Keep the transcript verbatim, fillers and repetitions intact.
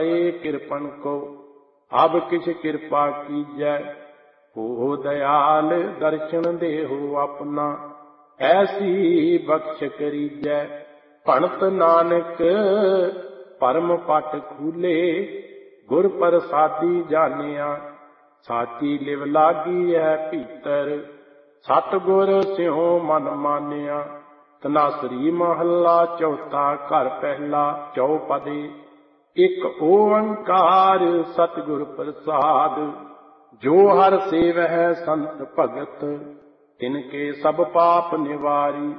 किरपन को अब किछ कृपा कीजै। हो दयाल दर्शन देहो अपना, ऐसी बख्श करीजै। भणत नानक परम पट खूले, गुर प्रसादी जानिया। साची लिव लागी है भीतर, सतगुर स्यों मन मानिया। तनासरी महला चौथा घर पहला चौपदी। एक ओंकार सतगुर प्रसाद, जो हर सेव है संत भगत। तिनके सब पाप निवारी।